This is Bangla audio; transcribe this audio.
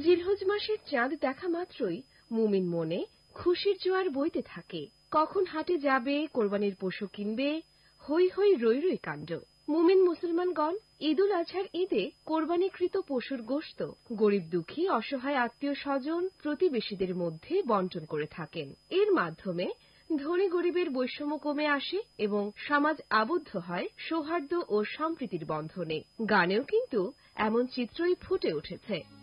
জিলহজ মাসের চাঁদ দেখা মাত্রই মুমিন মনে খুশির জোয়ার বইতে থাকে। কখন হাটে যাবে, কোরবানির পশু কিনবে, হৈ হৈ রই রই কাণ্ড। মুমিন মুসলমানগণ ঈদুল আজহার ঈদে কোরবানিকৃত পশুর গোশত গরিব দুঃখী অসহায় আত্মীয় স্বজন প্রতিবেশীদের মধ্যে বন্টন করে থাকেন। এর মাধ্যমে ধনী গরিবের বৈষম্য কমে আসে এবং সমাজ আবদ্ধ হয় সৌহার্দ্য ও সম্প্রীতির বন্ধনে। গানেও কিন্তু এমন চিত্রই ফুটে উঠেছে।